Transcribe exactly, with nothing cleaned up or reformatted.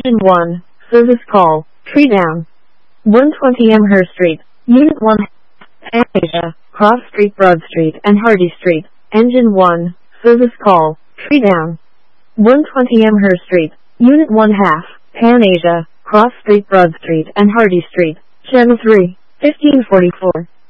Engine one, service call, tree down. one twenty Amherst Street, Unit one, Asia, Cross Street, Broad Street, and Hardy Street. Engine one, service call, tree down. one twenty Amherst Street, Unit one half, Pan Asia, Cross Street, Broad Street, and Hardy Street. Channel three, fifteen forty-four.